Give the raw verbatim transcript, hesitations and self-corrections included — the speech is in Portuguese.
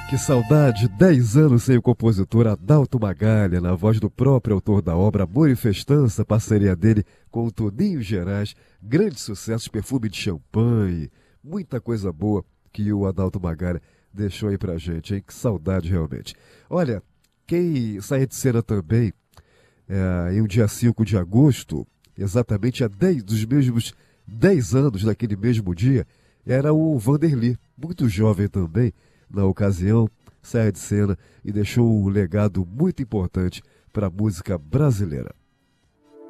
Que saudade, dez anos sem o compositor Adalto Magalha, na voz do próprio autor da obra Amor e Festança, parceria dele com o Toninho Gerais, grandes sucessos, Perfume de Champanhe, muita coisa boa que o Adalto Magalha deixou aí pra gente, hein? Que saudade realmente. Olha, quem saía de cena também, é, em um dia cinco de agosto, exatamente há dez, dos mesmos dez anos daquele mesmo dia, era o Vanderly, muito jovem também, na ocasião, saia de cena e deixou um legado muito importante para a música brasileira.